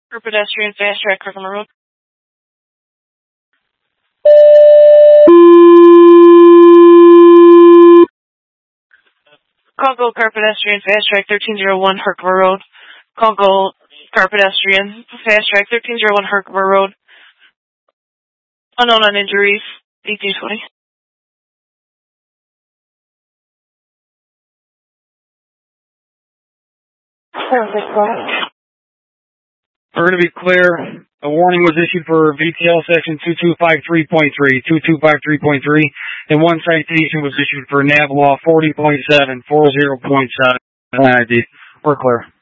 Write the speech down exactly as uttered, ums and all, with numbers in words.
For pedestrian fast track, Herkimer Road. Congo car pedestrian fast track thirteen oh one Herkimer Road. Congo car pedestrian fast track thirteen oh one Herkimer Road. Unknown on injuries, eighteen twenty. Perfect. We're going to be clear. A warning was issued for V T L section two two five three point three, two two five three point three, and one citation was issued for N A V law forty point seven, forty point seven. We're clear.